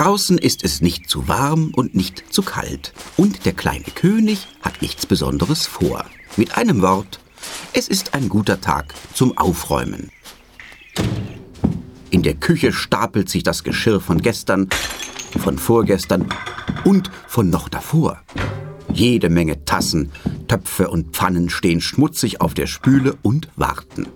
Draußen ist es nicht zu warm und nicht zu kalt. Und der kleine König hat nichts Besonderes vor. Mit einem Wort, es ist ein guter Tag zum Aufräumen. In der Küche stapelt sich das Geschirr von gestern, von vorgestern und von noch davor. Jede Menge Tassen, Töpfe und Pfannen stehen schmutzig auf der Spüle und warten.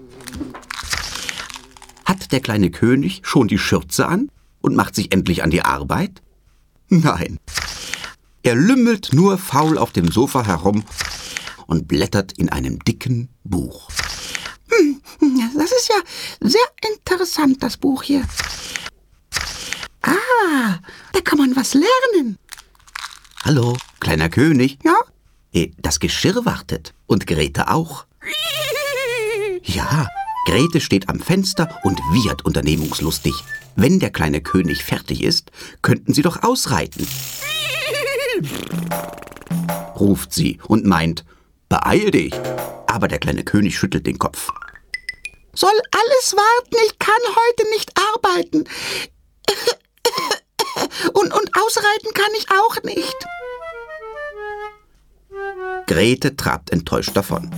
Hat der kleine König schon die Schürze an und macht sich endlich an die Arbeit? Nein, er lümmelt nur faul auf dem Sofa herum und blättert in einem dicken Buch. Das ist ja sehr interessant, das Buch hier. Ah, da kann man was lernen. Hallo, kleiner König. Ja? Das Geschirr wartet. Und Grete auch. Ja, Grete steht am Fenster und wiehert unternehmungslustig. Wenn der kleine König fertig ist, könnten sie doch ausreiten. Ruft sie und meint, beeil dich. Aber der kleine König schüttelt den Kopf. Soll alles warten, ich kann heute nicht arbeiten. Und ausreiten kann ich auch nicht. Grete trabt enttäuscht davon.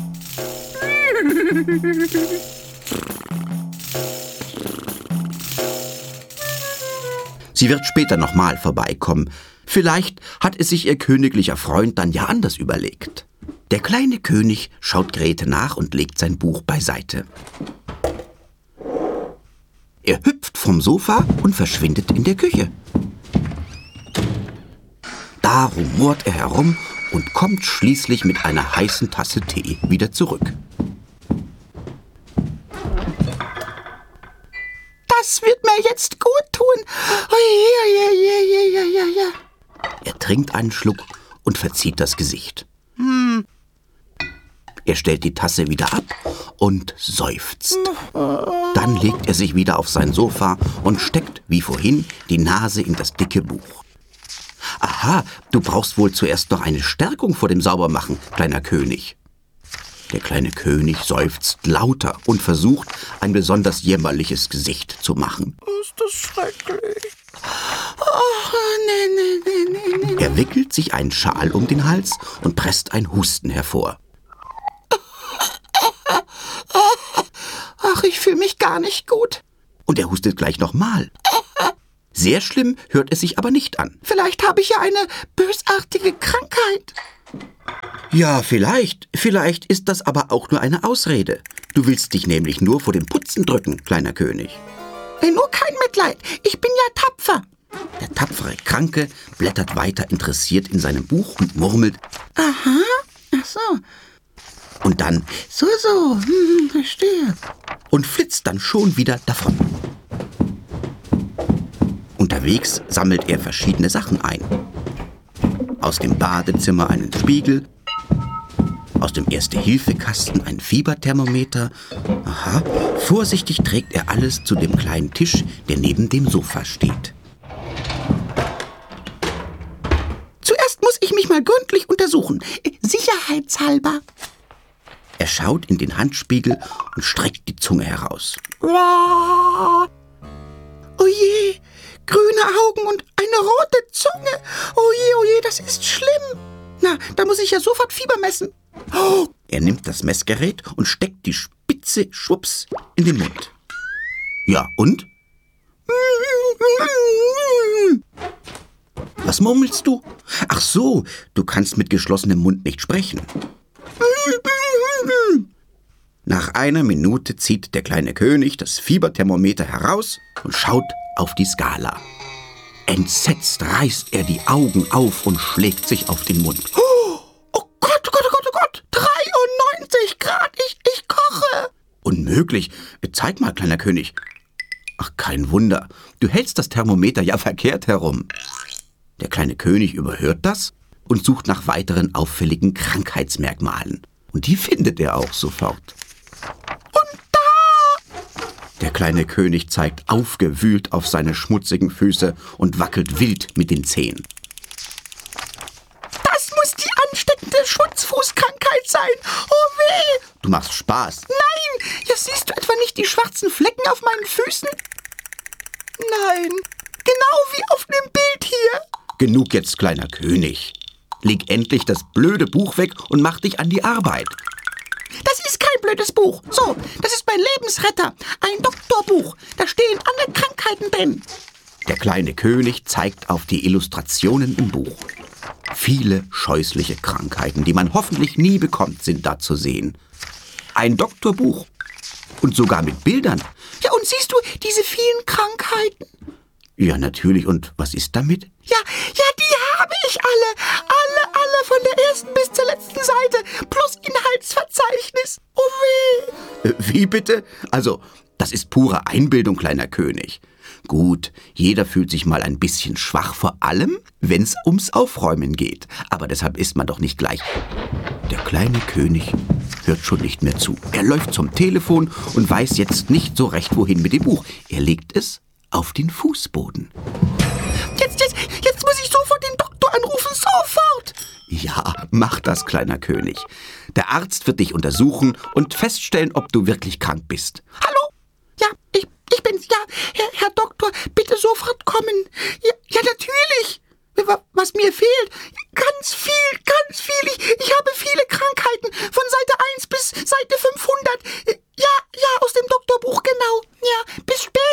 Sie wird später nochmal vorbeikommen. Vielleicht hat es sich ihr königlicher Freund dann ja anders überlegt. Der kleine König schaut Grete nach und legt sein Buch beiseite. Er hüpft vom Sofa und verschwindet in der Küche. Da rumort er herum und kommt schließlich mit einer heißen Tasse Tee wieder zurück. Das wird mir jetzt gut tun. Er trinkt einen Schluck und verzieht das Gesicht. Er stellt die Tasse wieder ab und seufzt. Dann legt er sich wieder auf sein Sofa und steckt, wie vorhin, die Nase in das dicke Buch. Aha, du brauchst wohl zuerst noch eine Stärkung vor dem Saubermachen, kleiner König. Der kleine König seufzt lauter und versucht, ein besonders jämmerliches Gesicht zu machen. Ist das schrecklich. Oh, nee. Er wickelt sich einen Schal um den Hals und presst ein Husten hervor. Ach, ich fühle mich gar nicht gut. Und er hustet gleich nochmal. Sehr schlimm hört es sich aber nicht an. Vielleicht habe ich ja eine bösartige Krankheit. Ja, vielleicht. Vielleicht ist das aber auch nur eine Ausrede. Du willst dich nämlich nur vor dem Putzen drücken, kleiner König. Nur kein Mitleid. Ich bin ja tapfer. Der tapfere Kranke blättert weiter interessiert in seinem Buch und murmelt. Aha, ach so. Und dann So, verstehe. Und flitzt dann schon wieder davon. Unterwegs sammelt er verschiedene Sachen ein. Aus dem Badezimmer einen Spiegel, aus dem Erste-Hilfe-Kasten ein Fieberthermometer. Aha, vorsichtig trägt er alles zu dem kleinen Tisch, der neben dem Sofa steht. Zuerst muss ich mich mal gründlich untersuchen, sicherheitshalber. Er schaut in den Handspiegel und streckt die Zunge heraus. Oh je, grüne Augen und eine rote Zunge. Oh je, das ist schlimm. Na, da muss ich ja sofort Fieber messen. Oh. Er nimmt das Messgerät und steckt die Spitze schwupps in den Mund. Ja, und? Was murmelst du? Ach so, du kannst mit geschlossenem Mund nicht sprechen. Nach einer Minute zieht der kleine König das Fieberthermometer heraus und schaut auf die Skala. Entsetzt reißt er die Augen auf und schlägt sich auf den Mund. Oh Gott, 93 Grad, ich koche. Unmöglich. Zeig mal, kleiner König. Ach, kein Wunder. Du hältst das Thermometer ja verkehrt herum. Der kleine König überhört das und sucht nach weiteren auffälligen Krankheitsmerkmalen. Und die findet er auch sofort. Und da! Der kleine König zeigt aufgewühlt auf seine schmutzigen Füße und wackelt wild mit den Zehen. Das muss die ansteckende Schutzfußkrankheit sein. Oh weh! Du machst Spaß. Nein! Ja, siehst du etwa nicht die schwarzen Flecken auf meinen Füßen? Nein, genau wie auf dem Bild hier. Genug jetzt, kleiner König. Leg endlich das blöde Buch weg und mach dich an die Arbeit. Das ist kein blödes Buch. So, das ist mein Lebensretter. Ein Doktorbuch. Da stehen alle Krankheiten drin. Der kleine König zeigt auf die Illustrationen im Buch. Viele scheußliche Krankheiten, die man hoffentlich nie bekommt, sind da zu sehen. Ein Doktorbuch. Und sogar mit Bildern. Ja, und siehst du diese vielen Krankheiten? Ja, natürlich. Und was ist damit? Ja, die habe ich alle. Alle von der ersten bis zur letzten Seite. Plus Inhaltsverzeichnis. Oh weh. Wie bitte? Also, das ist pure Einbildung, kleiner König. Gut, jeder fühlt sich mal ein bisschen schwach, vor allem, wenn es ums Aufräumen geht. Aber deshalb ist man doch nicht gleich. Der kleine König hört schon nicht mehr zu. Er läuft zum Telefon und weiß jetzt nicht so recht, wohin mit dem Buch. Er legt es auf den Fußboden. Jetzt muss ich sofort den Doktor anrufen, sofort! Ja, mach das, kleiner König. Der Arzt wird dich untersuchen und feststellen, ob du wirklich krank bist. Hallo? Ja, ich bin's. Ja, Herr Doktor, bitte sofort kommen. Ja, natürlich. Was mir fehlt? Ganz viel. Ich habe viele Krankheiten. Von Seite 1 bis Seite 500. Ja, aus dem Doktorbuch, genau. Ja, bis später.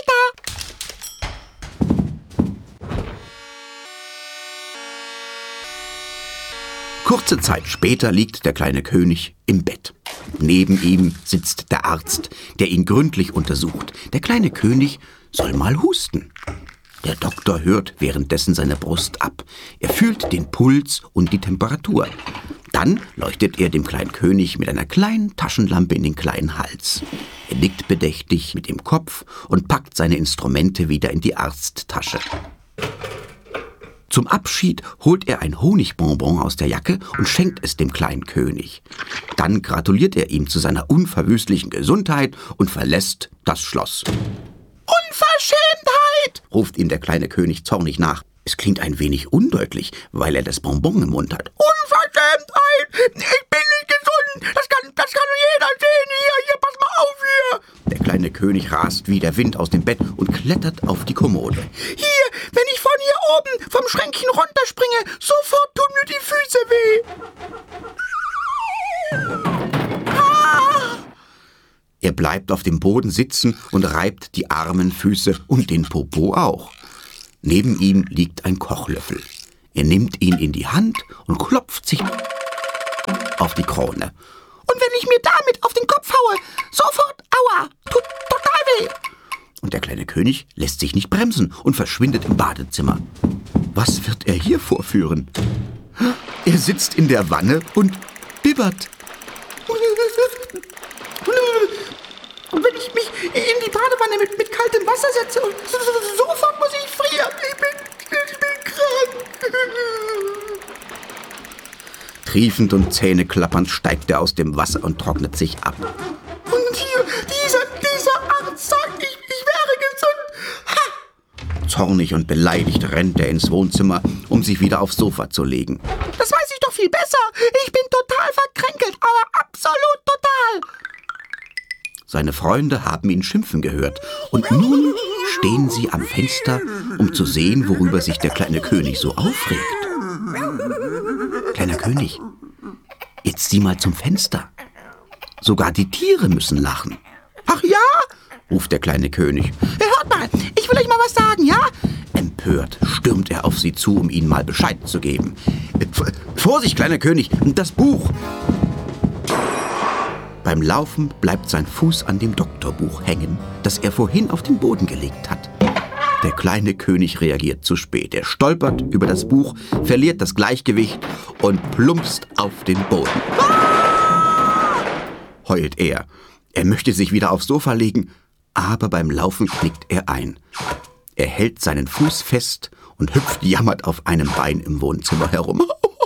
Kurze Zeit später liegt der kleine König im Bett. Neben ihm sitzt der Arzt, der ihn gründlich untersucht. Der kleine König soll mal husten. Der Doktor hört währenddessen seine Brust ab. Er fühlt den Puls und die Temperatur. Dann leuchtet er dem kleinen König mit einer kleinen Taschenlampe in den kleinen Hals. Er nickt bedächtig mit dem Kopf und packt seine Instrumente wieder in die Arzttasche. Zum Abschied holt er ein Honigbonbon aus der Jacke und schenkt es dem kleinen König. Dann gratuliert er ihm zu seiner unverwüstlichen Gesundheit und verlässt das Schloss. Unverschämtheit! Ruft ihm der kleine König zornig nach. Es klingt ein wenig undeutlich, weil er das Bonbon im Mund hat. Unverschämtheit! Ich bin nicht gesund! Das kann jeder sehen! Hier, pass mal auf hier! Der kleine König rast wie der Wind aus dem Bett und klettert auf die Kommode. Hier, wenn ich von hier oben vom Schränkchen runterspringe, sofort tun mir die Füße weh. Ah! Er bleibt auf dem Boden sitzen und reibt die armen Füße und den Popo auch. Neben ihm liegt ein Kochlöffel. Er nimmt ihn in die Hand und klopft sich auf die Krone. Und wenn ich mir damit auf den Kopf haue, sofort, aua, tut total weh. Und der kleine König lässt sich nicht bremsen und verschwindet im Badezimmer. Was wird er hier vorführen? Er sitzt in der Wanne und bibbert. Und wenn ich mich in die Badewanne mit kaltem Wasser setze, sofort muss ich frieren. Ich bin krank. Triefend und zähneklappernd steigt er aus dem Wasser und trocknet sich ab. Und hier, dieser Arzt sagt, ich wäre gesund. Ha! Zornig und beleidigt rennt er ins Wohnzimmer, um sich wieder aufs Sofa zu legen. Das weiß ich doch viel besser. Ich bin total verkränkelt, aber absolut total. Seine Freunde haben ihn schimpfen gehört. Und nun stehen sie am Fenster, um zu sehen, worüber sich der kleine König so aufregt. Kleiner König, jetzt sieh mal zum Fenster. Sogar die Tiere müssen lachen. Ach ja? Ruft der kleine König. Hört mal, ich will euch mal was sagen, ja? Empört stürmt er auf sie zu, um ihnen mal Bescheid zu geben. Vorsicht, kleiner König, das Buch! Beim Laufen bleibt sein Fuß an dem Doktorbuch hängen, das er vorhin auf den Boden gelegt hat. Der kleine König reagiert zu spät. Er stolpert über das Buch, verliert das Gleichgewicht und plumpst auf den Boden. Heult er. Er möchte sich wieder aufs Sofa legen, aber beim Laufen knickt er ein. Er hält seinen Fuß fest und hüpft jammernd auf einem Bein im Wohnzimmer herum.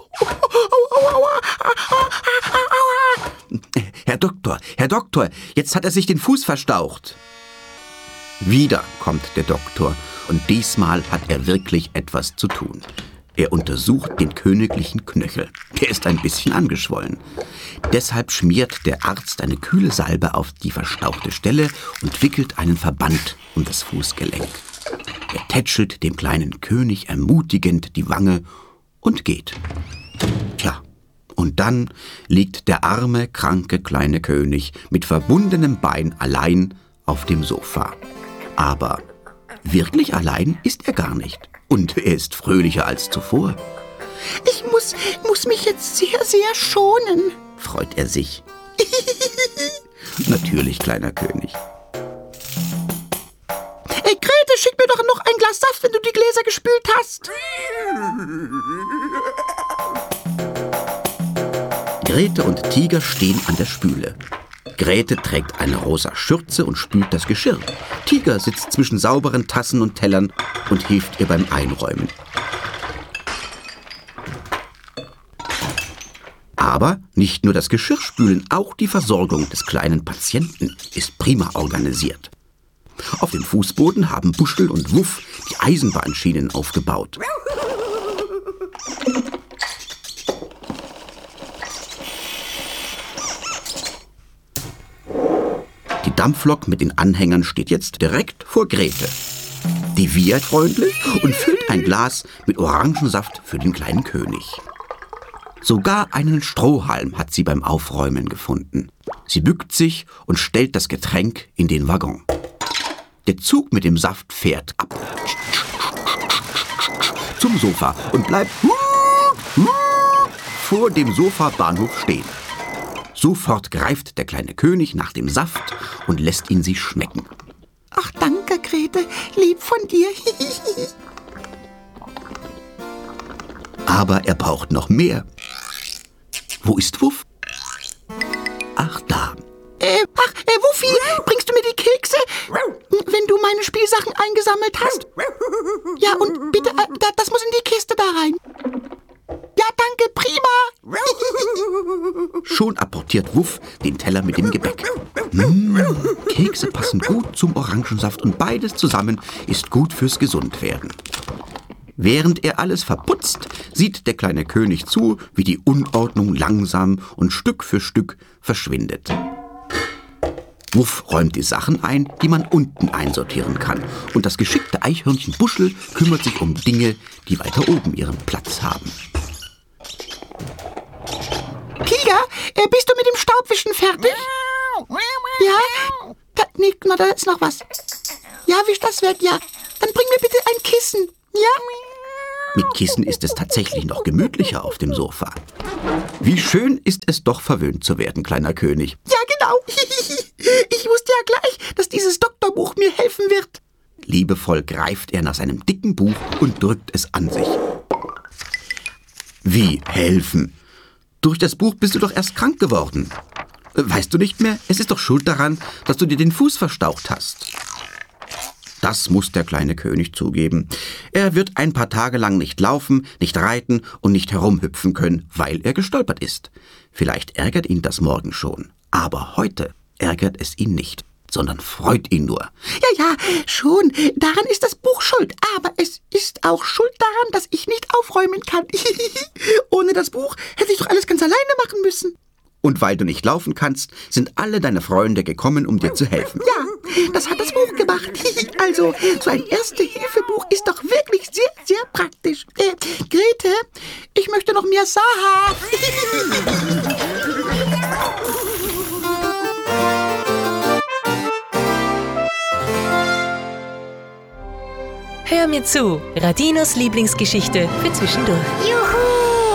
Herr Doktor, jetzt hat er sich den Fuß verstaucht. Wieder kommt der Doktor und diesmal hat er wirklich etwas zu tun. Er untersucht den königlichen Knöchel. Der ist ein bisschen angeschwollen. Deshalb schmiert der Arzt eine kühle Salbe auf die verstauchte Stelle und wickelt einen Verband um das Fußgelenk. Er tätschelt dem kleinen König ermutigend die Wange und geht. Tja, und dann liegt der arme, kranke kleine König mit verbundenem Bein allein auf dem Sofa. Aber wirklich allein ist er gar nicht. Und er ist fröhlicher als zuvor. Ich muss mich jetzt sehr, sehr schonen, freut er sich. Natürlich, kleiner König. Hey, Grete, schick mir doch noch ein Glas Saft, wenn du die Gläser gespült hast. Grete und Tiger stehen an der Spüle. Grete trägt eine rosa Schürze und spült das Geschirr. Tiger sitzt zwischen sauberen Tassen und Tellern und hilft ihr beim Einräumen. Aber nicht nur das Geschirrspülen, auch die Versorgung des kleinen Patienten ist prima organisiert. Auf dem Fußboden haben Buschel und Wuff die Eisenbahnschienen aufgebaut. Die Dampflok mit den Anhängern steht jetzt direkt vor Grete. Die wiehert freundlich und füllt ein Glas mit Orangensaft für den kleinen König. Sogar einen Strohhalm hat sie beim Aufräumen gefunden. Sie bückt sich und stellt das Getränk in den Waggon. Der Zug mit dem Saft fährt ab zum Sofa und bleibt vor dem Sofabahnhof stehen. Sofort greift der kleine König nach dem Saft und lässt ihn sich schmecken. Ach, danke, Grete, lieb von dir. Aber er braucht noch mehr. Wo ist Wuff? Ach, da. Wuffi, bringst du mir die Kekse, wenn du meine Spielsachen eingesammelt hast? Ja, und bitte, das muss in die Kiste da rein. Ja, danke, prima. Schon apportiert Wuff den Teller mit dem Gebäck. Kekse passen gut zum Orangensaft und beides zusammen ist gut fürs Gesundwerden. Während er alles verputzt, sieht der kleine König zu, wie die Unordnung langsam und Stück für Stück verschwindet. Wuff räumt die Sachen ein, die man unten einsortieren kann. Und das geschickte Eichhörnchen Buschel kümmert sich um Dinge, die weiter oben ihren Platz haben. Tiger, bist du mit dem Staubwischen fertig? Ja? Da ist noch was. Ja, wisch das weg, ja. Dann bring mir bitte ein Kissen, ja? Mit Kissen ist es tatsächlich noch gemütlicher auf dem Sofa. Wie schön ist es doch, verwöhnt zu werden, kleiner König. Ja, genau. Ich wusste ja gleich, dass dieses Doktorbuch mir helfen wird. Liebevoll greift er nach seinem dicken Buch und drückt es an sich. Wie helfen? Durch das Buch bist du doch erst krank geworden. Weißt du nicht mehr? Es ist doch schuld daran, dass du dir den Fuß verstaucht hast. Das muss der kleine König zugeben. Er wird ein paar Tage lang nicht laufen, nicht reiten und nicht herumhüpfen können, weil er gestolpert ist. Vielleicht ärgert ihn das morgen schon. Aber heute ärgert es ihn nicht, sondern freut ihn nur. Ja, schon. Daran ist das Buch schuld. Aber es ist auch schuld daran, dass ich nicht aufräumen kann. Ohne das Buch hätte ich doch alles ganz alleine machen müssen. Und weil du nicht laufen kannst, sind alle deine Freunde gekommen, um dir zu helfen. Ja, das hat das Buch gemacht. Also, so ein Erste-Hilfe-Buch ist doch wirklich sehr, sehr praktisch. Grete, ich möchte noch mehr Saha. Hör mir zu, Radinos Lieblingsgeschichte für zwischendurch. Juhu!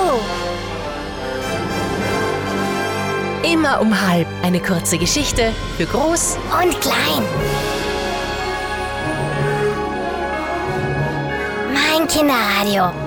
Immer um 12:30 eine kurze Geschichte für groß Und klein. Mein Kinderradio.